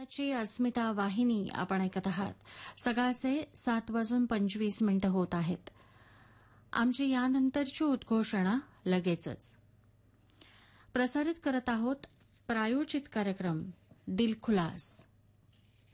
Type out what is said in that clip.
गुजरातची अस्मिता वाहिनी आपण ऐकत आहात. सकाळचे 7:25 होत आहेत. आमची यानंतरची उद्घोषणा लगेचच. प्रसारित करत आहोत प्रायोजित कार्यक्रम दिलखुलास.